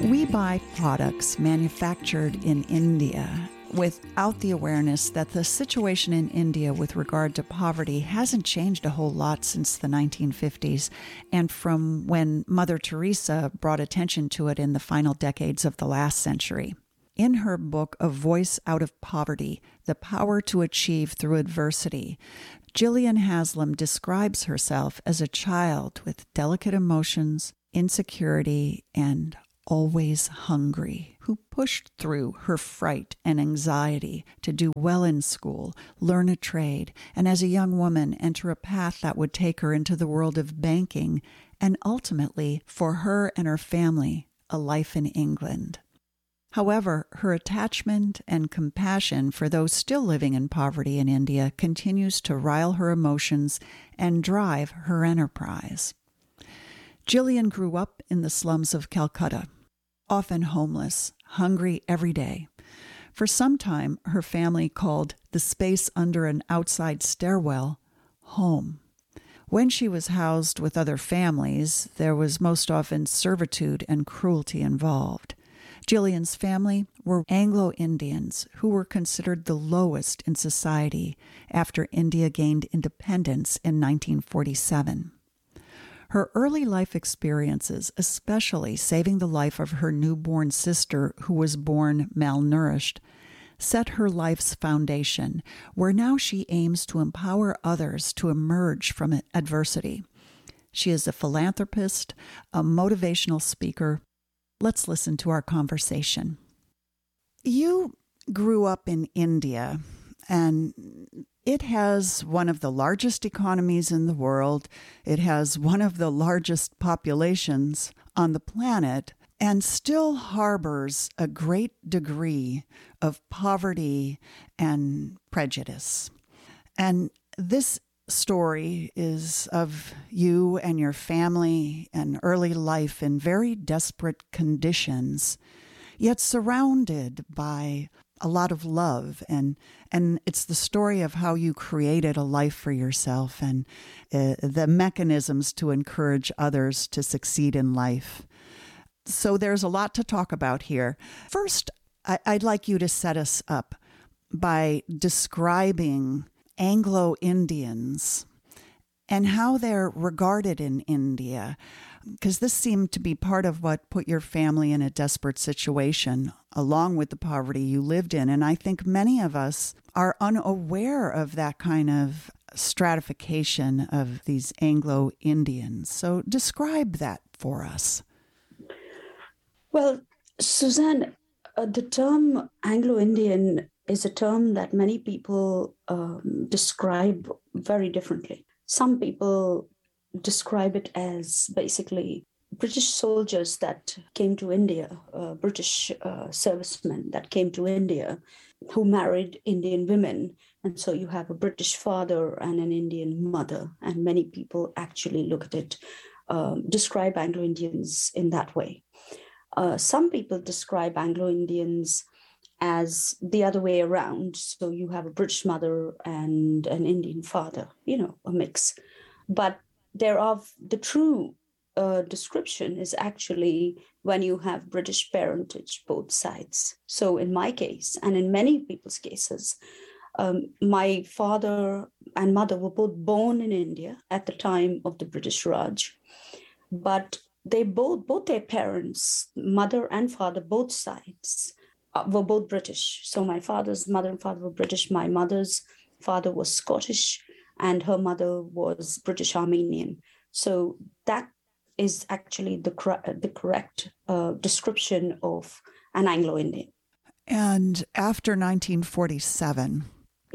We buy products manufactured in India without the awareness that the situation in India with regard to poverty hasn't changed a whole lot since the 1950s and from when Mother Teresa brought attention to it in the final decades of the last century. In her book, A Voice Out of Poverty, The Power to Achieve Through Adversity, Gillian Haslam describes herself as a child with delicate emotions, insecurity, and always hungry, who pushed through her fright and anxiety to do well in school, learn a trade, and as a young woman enter a path that would take her into the world of banking and ultimately, for her and her family, a life in England. However, her attachment and compassion for those still living in poverty in India continues to rile her emotions and drive her enterprise. Gillian grew up in the slums of Calcutta, often homeless, hungry every day. For some time, her family called the space under an outside stairwell home. When she was housed with other families, there was most often servitude and cruelty involved. Gillian's family were Anglo-Indians who were considered the lowest in society after India gained independence in 1947. Her early life experiences, especially saving the life of her newborn sister who was born malnourished, set her life's foundation, where now she aims to empower others to emerge from adversity. She is a philanthropist, a motivational speaker. Let's listen to our conversation. You grew up in India, and it has one of the largest economies in the world. It has one of the largest populations on the planet and still harbors a great degree of poverty and prejudice. And this story is of you and your family and early life in very desperate conditions, yet surrounded by a lot of love, and it's the story of how you created a life for yourself and the mechanisms to encourage others to succeed in life. So there's a lot to talk about here. First, I'd like you to set us up by describing Anglo-Indians and how they're regarded in India, because this seemed to be part of what put your family in a desperate situation, along with the poverty you lived in. And I think many of us are unaware of that kind of stratification of these Anglo-Indians. So describe that for us. Well, Suzanne, the term Anglo-Indian is a term that many people describe very differently. Some people describe it as basically British soldiers that came to India, British servicemen that came to India who married Indian women. And so you have a British father and an Indian mother. And many people actually look at it, describe Anglo-Indians in that way. Some people describe Anglo-Indians as the other way around. So you have a British mother and an Indian father, a mix. But the true description is actually when you have British parentage, both sides. So in my case, and in many people's cases, my father and mother were both born in India at the time of the British Raj, but they both their parents, mother and father, both sides, were both British. So my father's mother and father were British. My mother's father was Scottish, and her mother was British Armenian. So that is actually the correct description of an Anglo-Indian. And after 1947,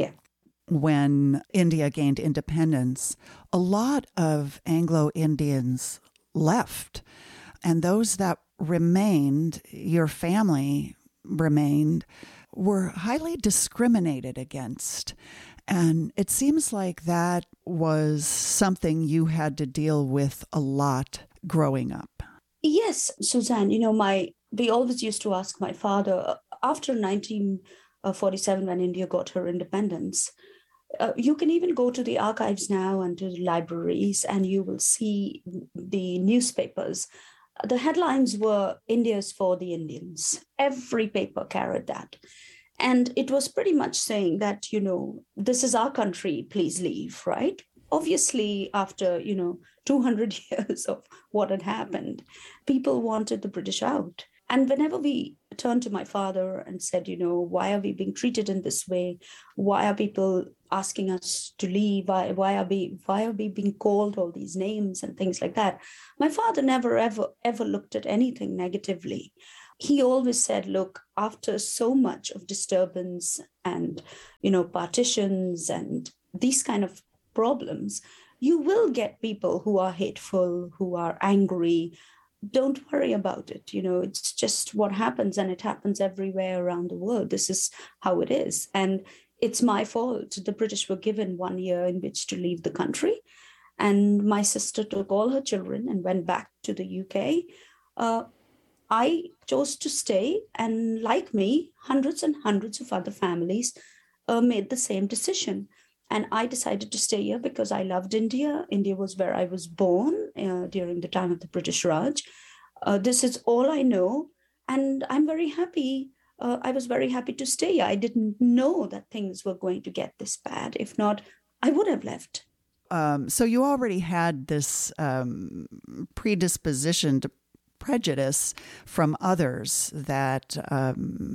when India gained independence, a lot of Anglo-Indians left. And those that remained, your family remained, were highly discriminated against. And it seems like that was something you had to deal with a lot growing up. Yes, Suzanne, we always used to ask my father, after 1947, when India got her independence, you can even go to the archives now and to the libraries, and you will see the newspapers The headlines were India's for the Indians. Every paper carried that. And it was pretty much saying that, this is our country, please leave, right? Obviously, after, 200 years of what had happened, people wanted the British out. And whenever we turned to my father and said, why are we being treated in this way? Why are people asking us to leave? Why are we being called all these names and things like that? My father never, ever looked at anything negatively. He always said, look, after so much of disturbance and, partitions and these kind of problems, you will get people who are hateful, who are angry. Don't worry about it. It's just what happens, and it happens everywhere around the world. This is how it is. And it's my fault. The British were given 1 year in which to leave the country. And my sister took all her children and went back to the UK. I chose to stay, and like me, hundreds and hundreds of other families made the same decision. And I decided to stay here because I loved India. India was where I was born during the time of the British Raj. This is all I know, and I'm very happy. I was very happy to stay here. I didn't know that things were going to get this bad. If not, I would have left. So you already had this predisposition to prejudice from others that, a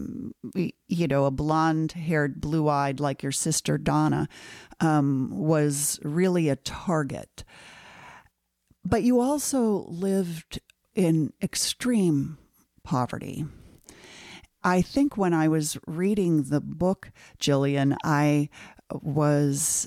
blonde-haired, blue-eyed like your sister Donna was really a target. But you also lived in extreme poverty. I think when I was reading the book, Gillian, I was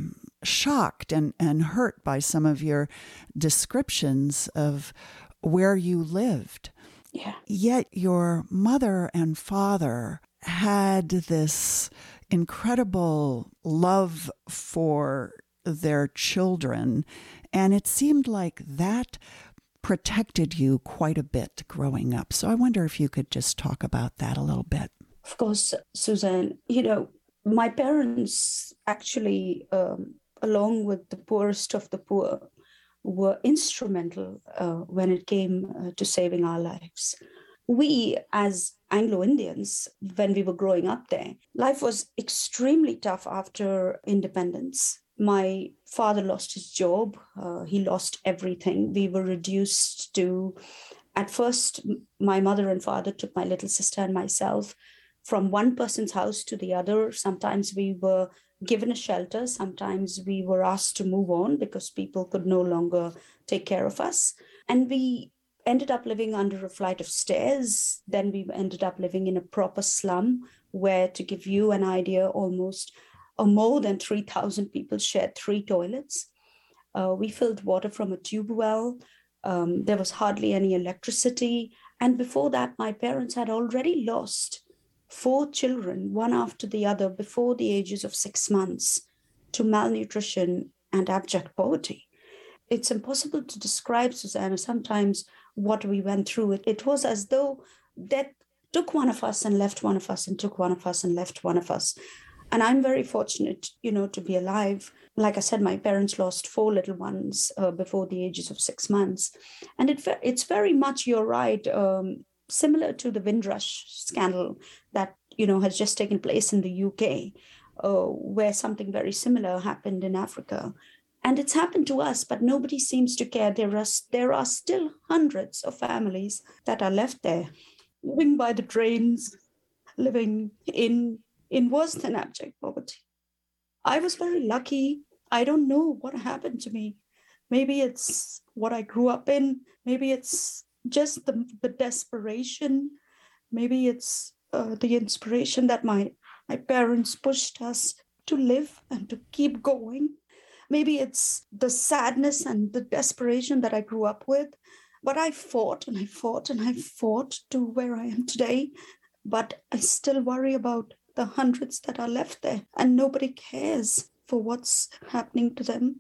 shocked and hurt by some of your descriptions of where you lived. Yeah. Yet your mother and father had this incredible love for their children, and it seemed like that protected you quite a bit growing up. So I wonder if you could just talk about that a little bit. Of course, Suzanne, my parents actually, along with the poorest of the poor, were instrumental when it came to saving our lives. We, as Anglo-Indians, when we were growing up there, life was extremely tough after independence. My father lost his job. He lost everything. We were reduced to, at first, my mother and father took my little sister and myself from one person's house to the other. Sometimes we were given a shelter. Sometimes we were asked to move on because people could no longer take care of us. And we ended up living under a flight of stairs. Then we ended up living in a proper slum where, to give you an idea, almost more than 3,000 people shared 3 toilets. We filled water from a tube well. There was hardly any electricity. And before that, my parents had already lost 4 children, one after the other, before the ages of 6 months, to malnutrition and abject poverty. It's impossible to describe, Susanna, sometimes what we went through. It was as though death took one of us and left one of us and took one of us and left one of us. And I'm very fortunate, to be alive. Like I said, my parents lost 4 little ones before the ages of 6 months. And it's very much, you're right, similar to the Windrush scandal that, has just taken place in the UK, where something very similar happened in Africa. And it's happened to us, but nobody seems to care. There are still hundreds of families that are left there, living by the drains, living in worse than abject poverty. I was very lucky. I don't know what happened to me. Maybe it's what I grew up in. Maybe it's just the desperation. Maybe it's the inspiration that my parents pushed us to live and to keep going. Maybe it's the sadness and the desperation that I grew up with. But I fought and I fought and I fought to where I am today. But I still worry about the hundreds that are left there, and nobody cares for what's happening to them.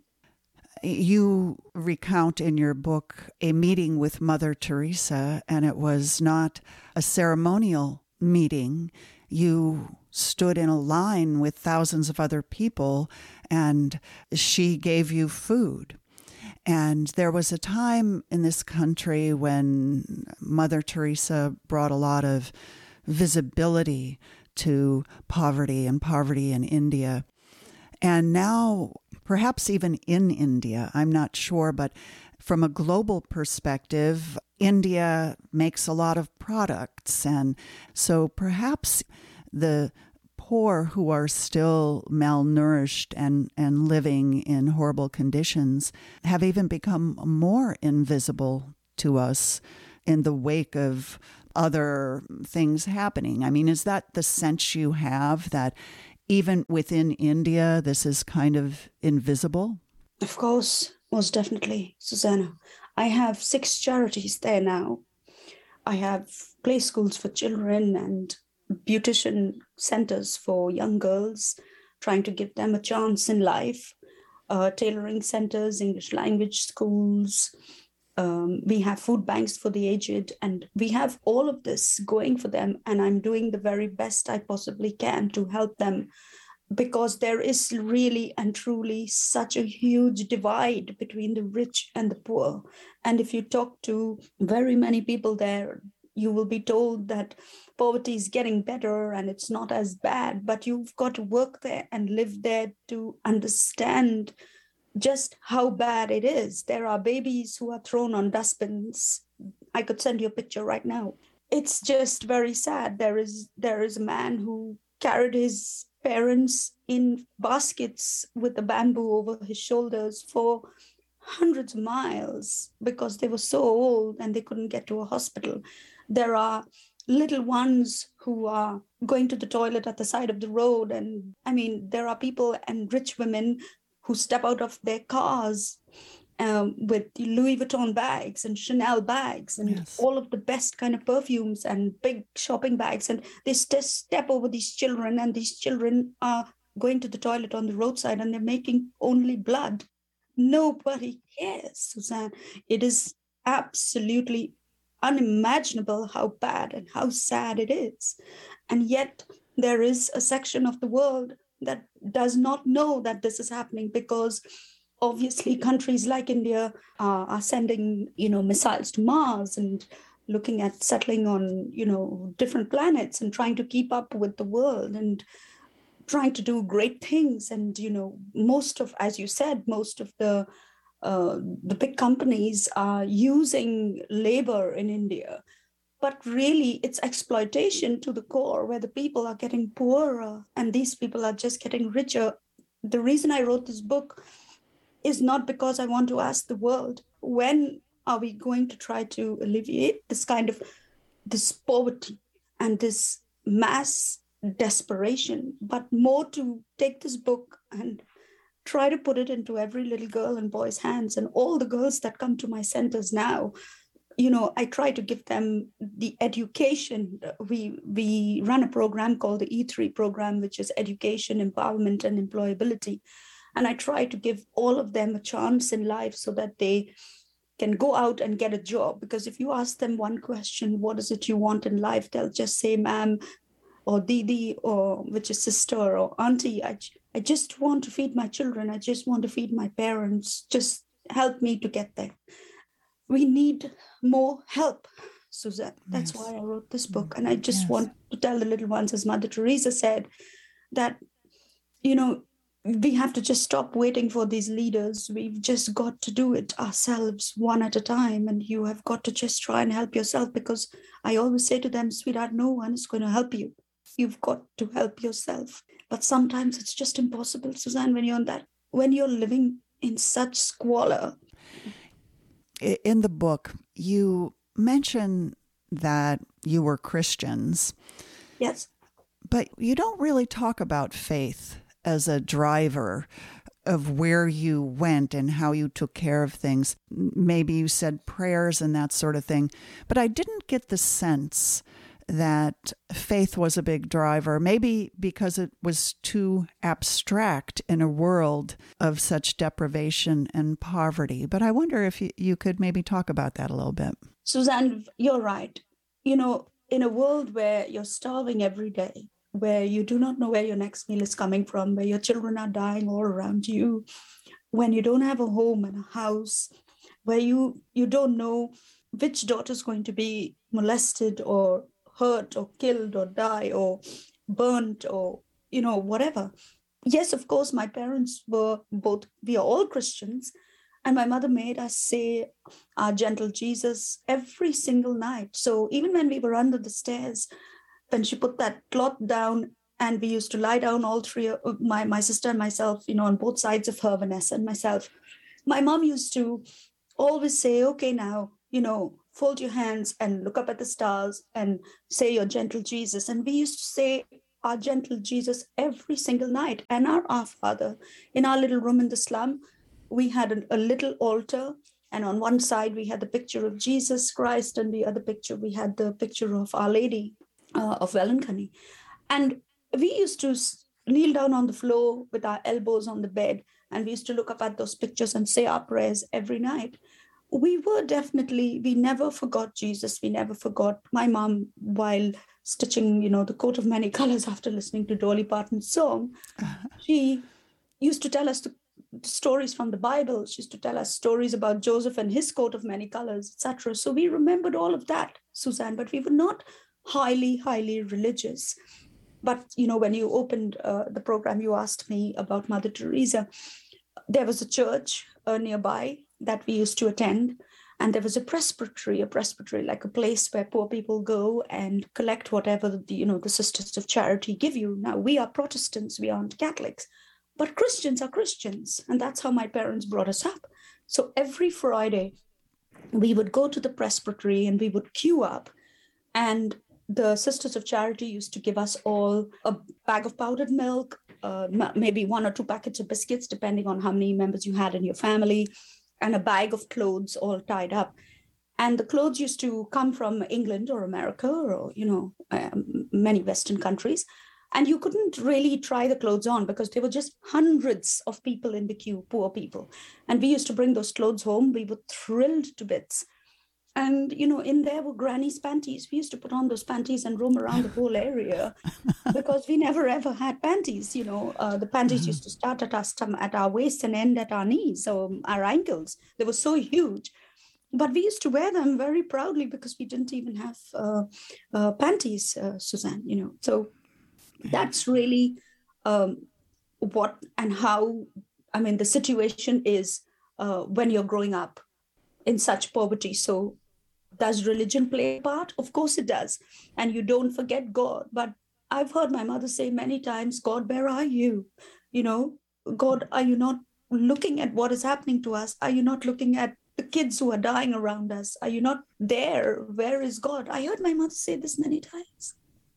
You recount in your book a meeting with Mother Teresa, and it was not a ceremonial meeting. You stood in a line with thousands of other people, and she gave you food. And there was a time in this country when Mother Teresa brought a lot of visibility to poverty and poverty in India. And now, perhaps even in India, I'm not sure, but from a global perspective, India makes a lot of products. And so perhaps the poor who are still malnourished and living in horrible conditions have even become more invisible to us in the wake of other things happening. I mean, is that the sense you have, that even within India, this is kind of invisible? Of course, most definitely, Susanna. I have 6 charities there now. I have play schools for children and beautician centers for young girls, trying to give them a chance in life, tailoring centers, English language schools. We have food banks for the aged, and we have all of this going for them. And I'm doing the very best I possibly can to help them, because there is really and truly such a huge divide between the rich and the poor. And if you talk to very many people there, you will be told that poverty is getting better and it's not as bad, but you've got to work there and live there to understand just how bad it is. There are babies who are thrown on dustbins. I could send you a picture right now. It's just very sad. There is a man who carried his parents in baskets with the bamboo over his shoulders for hundreds of miles because they were so old and they couldn't get to a hospital. There are little ones who are going to the toilet at the side of the road. And I mean, there are people and rich women who step out of their cars with Louis Vuitton bags and Chanel bags and Yes. all of the best kind of perfumes and big shopping bags. And they step over these children, and these children are going to the toilet on the roadside and they're making only blood. Nobody cares, Suzanne. It is absolutely unimaginable how bad and how sad it is. And yet there is a section of the world that does not know that this is happening, because obviously countries like India are sending, missiles to Mars and looking at settling on, different planets and trying to keep up with the world and trying to do great things. And, most of, as you said, most of the big companies are using labor in India. But really, it's exploitation to the core, where the people are getting poorer and these people are just getting richer. The reason I wrote this book is not because I want to ask the world, when are we going to try to alleviate this poverty and this mass desperation, but more to take this book and try to put it into every little girl and boy's hands. And all the girls that come to my centers now, I try to give them the education. We run a program called the E3 program, which is education, empowerment, and employability. And I try to give all of them a chance in life so that they can go out and get a job. Because if you ask them one question, what is it you want in life? They'll just say, ma'am, or Didi, or which is sister, or auntie, I just want to feed my children. I just want to feed my parents. Just help me to get there. We need more help, Suzanne. That's Yes. why I wrote this book. And I just Yes. want to tell the little ones, as Mother Teresa said, that, we have to just stop waiting for these leaders. We've just got to do it ourselves, one at a time. And you have got to just try and help yourself, because I always say to them, sweetheart, no one is going to help you. You've got to help yourself. But sometimes it's just impossible, Suzanne, when you're living in such squalor. In the book, you mention that you were Christians. Yes. But you don't really talk about faith as a driver of where you went and how you took care of things. Maybe you said prayers and that sort of thing. But I didn't get the sense that faith was a big driver, maybe because it was too abstract in a world of such deprivation and poverty. But I wonder if you could maybe talk about that a little bit. Suzanne, you're right. In a world where you're starving every day, where you do not know where your next meal is coming from, where your children are dying all around you, when you don't have a home and a house, where you don't know which daughter is going to be molested or hurt or killed or die or burnt or whatever. Yes, of course, my parents were both, we are all Christians, and my mother made us say our gentle Jesus every single night. So even when we were under the stairs, when she put that cloth down, and we used to lie down, all three, my sister and myself, on both sides of her, Vanessa and myself, my mom used to always say, okay, now, fold your hands and look up at the stars and say your gentle Jesus. And we used to say our gentle Jesus every single night. And our Father, in our little room in the slum, we had a little altar. And on one side, we had the picture of Jesus Christ, and the other picture, we had the picture of Our Lady of Velankani. And we used to kneel down on the floor with our elbows on the bed, and we used to look up at those pictures and say our prayers every night. We never forgot Jesus. We never forgot my mom while stitching, the coat of many colors after listening to Dolly Parton's song. She used to tell us the stories from the Bible. She used to tell us stories about Joseph and his coat of many colors, etc. So we remembered all of that, Suzanne, but we were not highly, highly religious. But, when you opened the program, you asked me about Mother Teresa. There was a church nearby that we used to attend. And there was a presbytery, like a place where poor people go and collect whatever the Sisters of Charity give you. Now, we are Protestants, we aren't Catholics, but Christians are Christians. And that's how my parents brought us up. So every Friday, we would go to the presbytery and we would queue up. And the Sisters of Charity used to give us all a bag of powdered milk, maybe 1 or 2 packets of biscuits, depending on how many members you had in your family, and a bag of clothes all tied up. And the clothes used to come from England or America or, many Western countries. And you couldn't really try the clothes on because there were just hundreds of people in the queue, poor people. And we used to bring those clothes home. We were thrilled to bits. And, in there were granny's panties. We used to put on those panties and roam around the whole area because we never, ever had panties. The panties used to start at our waist and end at our knees, so our ankles. They were so huge. But we used to wear them very proudly because we didn't even have panties, Suzanne, So that's really what and how, the situation is when you're growing up in such poverty. So does religion play a part? Of course it does. And you don't forget God. But I've heard my mother say many times, God, where are you? God, are you not looking at what is happening to us? Are you not looking at the kids who are dying around us? Are you not there? Where is God? I heard my mother say this many times.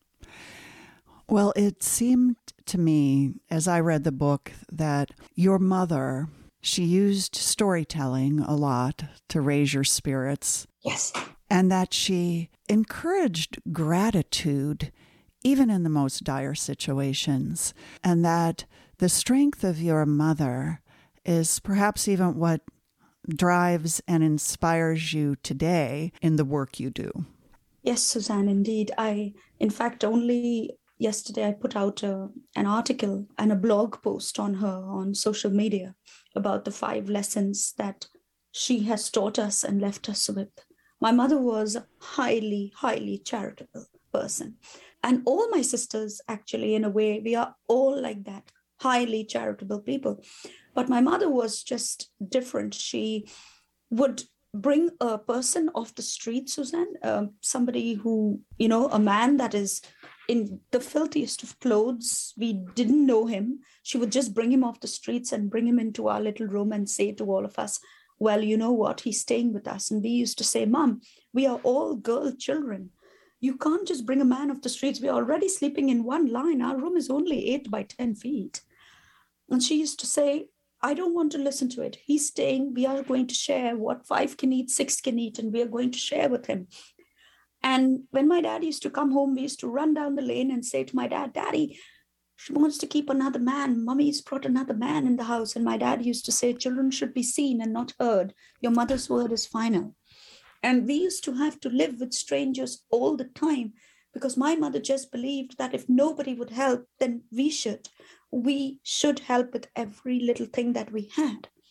Well, it seemed to me, as I read the book, that your mother, she used storytelling a lot to raise your spirits. Yes. And that she encouraged gratitude even in the most dire situations. And that the strength of your mother is perhaps even what drives and inspires you today in the work you do. Yes, Suzanne, indeed. In fact, only yesterday I put out an article and a blog post on her on social media about the 5 lessons that she has taught us and left us with. My mother was a highly, highly charitable person. And all my sisters, actually, in a way, we are all like that, highly charitable people. But my mother was just different. She would bring a person off the street, Suzanne, somebody who, a man that is in the filthiest of clothes. We didn't know him. She would just bring him off the streets and bring him into our little room and say to all of us, well, you know what, he's staying with us. And we used to say, Mom, we are all girl children. You can't just bring a man off the streets. We're already sleeping in one line. Our room is only 8 by 10 feet. And she used to say, I don't want to listen to it. He's staying. We are going to share what 5 can eat, 6 can eat, and we are going to share with him. And when my dad used to come home, we used to run down the lane and say to my dad, Daddy, she wants to keep another man. Mummy's brought another man in the house. And my dad used to say, children should be seen and not heard. Your mother's word is final. And we used to have to live with strangers all the time because my mother just believed that if nobody would help, then we should. We should help with every little thing that we had.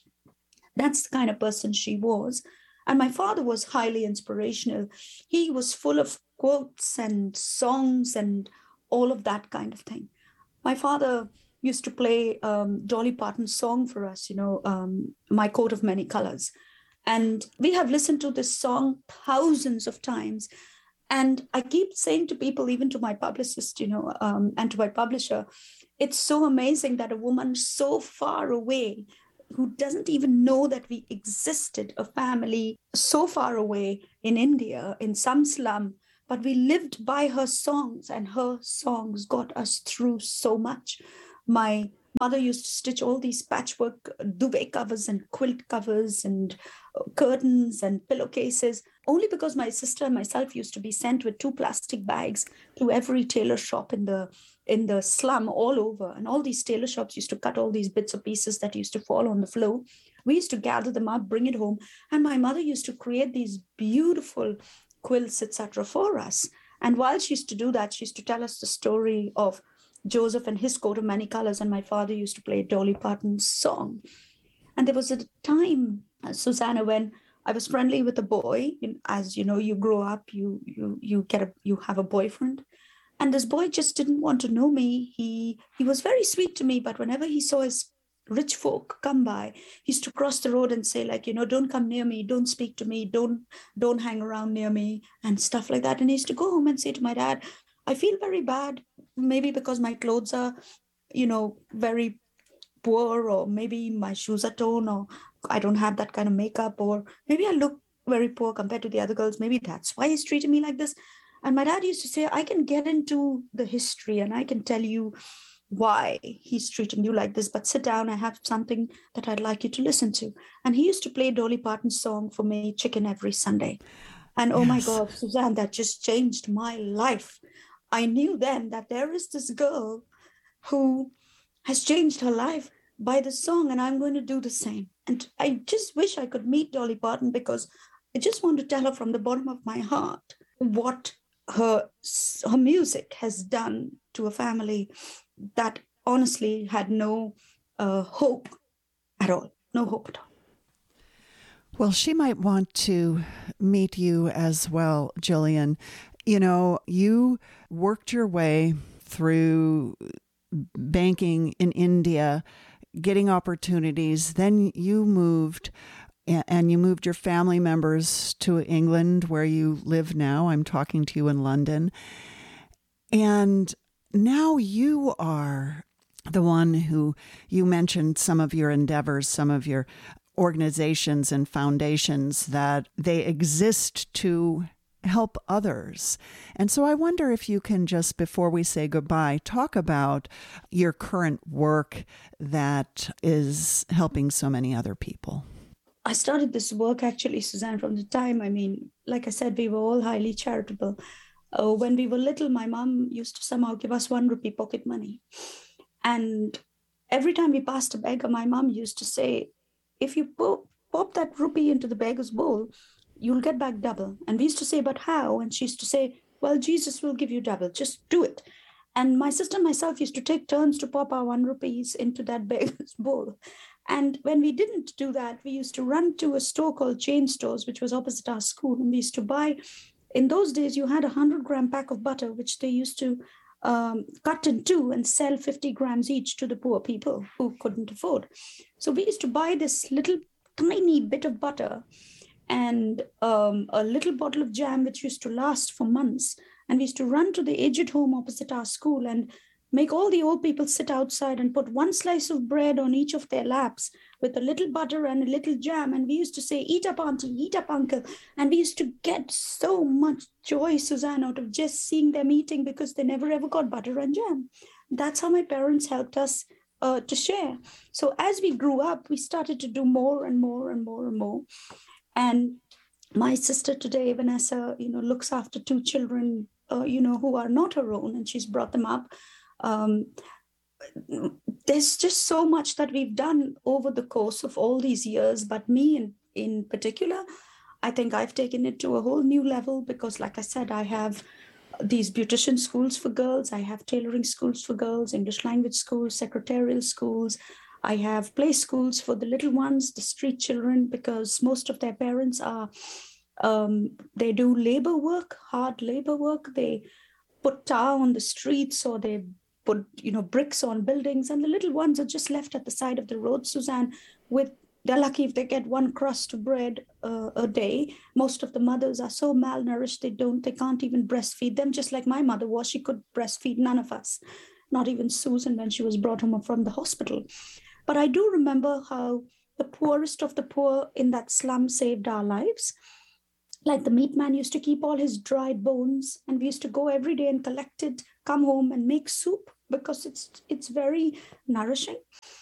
That's the kind of person she was. And my father was highly inspirational. He was full of quotes and songs and all of that kind of thing. My father used to play Dolly Parton's song for us, My Coat of Many Colors. And we have listened to this song thousands of times. And I keep saying to people, even to my publicist, and to my publisher, it's so amazing that a woman so far away who doesn't even know that we existed, a family so far away in India, in some slum, but we lived by her songs, and her songs got us through so much. My mother used to stitch all these patchwork duvet covers and quilt covers and curtains and pillowcases, only because my sister and myself used to be sent with 2 plastic bags to every tailor shop in the slum all over. And all these tailor shops used to cut all these bits or pieces that used to fall on the floor. We used to gather them up, bring it home. And my mother used to create these beautiful quilts, etc., for us. And while she used to do that, she used to tell us the story of Joseph and his coat of many colors. And my father used to play Dolly Parton's song. And there was a time, Susanna, when I was friendly with a boy. As you know, you grow up, you have a boyfriend. And this boy just didn't want to know me. He was very sweet to me, but whenever he saw his rich folk come by, he used to cross the road and say, don't come near me, don't speak to me, don't hang around near me, and stuff like that. And he used to go home and say to my dad, I feel very bad, maybe because my clothes are, very poor, or maybe my shoes are torn, or I don't have that kind of makeup, or maybe I look very poor compared to the other girls. Maybe that's why he's treating me like this. And my dad used to say, I can get into the history and I can tell you why he's treating you like this, but sit down, I have something that I'd like you to listen to. And he used to play Dolly Parton's song for me, Chicken, every Sunday. And oh my God, Suzanne, that just changed my life. I knew then that there is this girl who has changed her life by the song, and I'm going to do the same. And I just wish I could meet Dolly Parton, because I just want to tell her from the bottom of my heart what her music has done to a family that honestly had no hope at all. No hope at all. Well, she might want to meet you as well, Jillian. You worked your way through banking in India, getting opportunities. Then you moved, and you moved your family members to England, where you live now. I'm talking to you in London. And now you are the one who, you mentioned some of your endeavors, some of your organizations and foundations, that they exist to help others. And so I wonder if you can just, before we say goodbye, talk about your current work that is helping so many other people. I started this work actually, Suzanne, from the time, like I said, we were all highly charitable. When we were little, my mom used to somehow give us 1 rupee pocket money. And every time we passed a beggar, my mom used to say, if you pop that rupee into the beggar's bowl, you'll get back double. And we used to say, but how? And she used to say, well, Jesus will give you double. Just do it. And my sister and myself used to take turns to pop our 1 rupees into that beggar's bowl. And when we didn't do that, we used to run to a store called Chain Stores, which was opposite our school. And we used to buy, in those days, you had a 100-gram pack of butter, which they used to cut in 2 and sell 50 grams each to the poor people who couldn't afford. So we used to buy this little tiny bit of butter and a little bottle of jam, which used to last for months. And we used to run to the aged home opposite our school and make all the old people sit outside and put 1 slice of bread on each of their laps with a little butter and a little jam. And we used to say, eat up, auntie, eat up, uncle. And we used to get so much joy, Suzanne, out of just seeing them eating, because they never ever got butter and jam. That's how my parents helped us to share. So as we grew up, we started to do more and more and more and more. And my sister today, Vanessa, looks after 2 children, who are not her own, and she's brought them up. There's just so much that we've done over the course of all these years, but me in particular, I think I've taken it to a whole new level, because like I said, I have these beautician schools for girls, I have tailoring schools for girls, English language schools, secretarial schools. I have play schools for the little ones, the street children, because most of their parents are, they do labor work, hard labor work. They put tar on the streets, or they put, bricks on buildings, and the little ones are just left at the side of the road, Suzanne, with they're lucky if they get one crust of bread a day. Most of the mothers are so malnourished they can't even breastfeed them, just like my mother was. She could breastfeed none of us, not even Susan when she was brought home from the hospital. But I do remember how the poorest of the poor in that slum saved our lives. Like the meat man used to keep all his dried bones, and we used to go every day and collect it, come home and make soup, because it's very nourishing.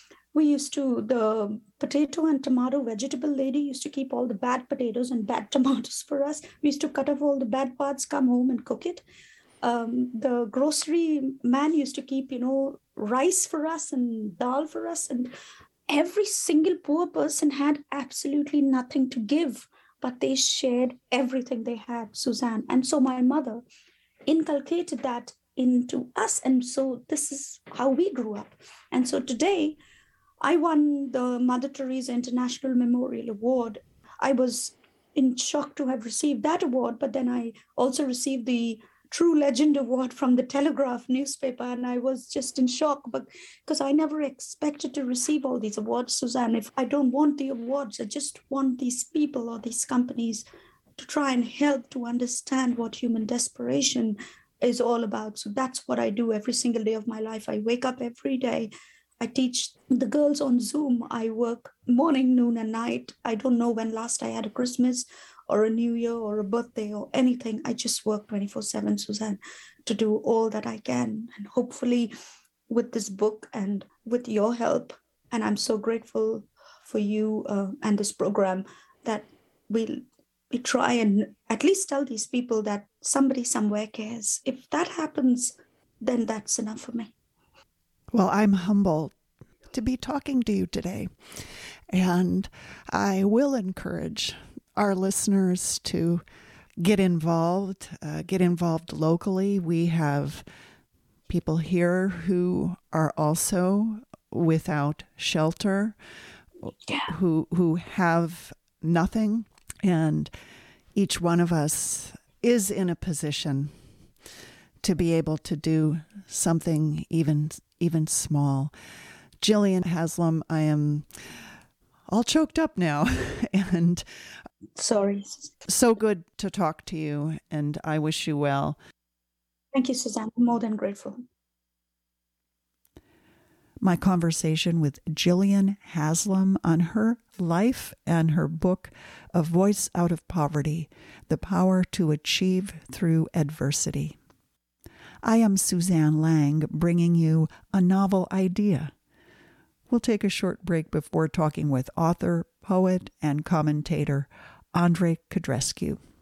The potato and tomato vegetable lady used to keep all the bad potatoes and bad tomatoes for us. We used to cut off all the bad parts, come home and cook it. The grocery man used to keep, rice for us and dal for us. And every single poor person had absolutely nothing to give, but they shared everything they had, Suzanne. And so my mother inculcated that into us. And so this is how we grew up. And so today, I won the Mother Teresa International Memorial Award. I was in shock to have received that award, but then I also received the True Legend Award from the Telegraph newspaper, and I was just in shock, because I never expected to receive all these awards, Suzanne. If I don't want the awards, I just want these people or these companies to try and help to understand what human desperation is all about. So that's what I do every single day of my life. I wake up every day. I teach the girls on Zoom. I work morning, noon, and night. I don't know when last I had a Christmas or a New Year or a birthday or anything. I just work 24/7, Suzanne, to do all that I can. And hopefully with this book and with your help, and I'm so grateful for you and this program, that we try and at least tell these people that somebody somewhere cares. If that happens, then that's enough for me. Well, I'm humbled to be talking to you today, and I will encourage our listeners to get involved locally. We have people here who are also without shelter, who have nothing, and each one of us is in a position to be able to do something even small. Gillian Haslam, I am all choked up now, and sorry. So good to talk to you, and I wish you well. Thank you, Suzanne. I'm more than grateful. My conversation with Gillian Haslam on her life and her book, A Voice Out of Poverty, The Power to Achieve Through Adversity. I am Suzanne Lang, bringing you a novel idea. We'll take a short break before talking with author, poet, and commentator Andrei Codrescu.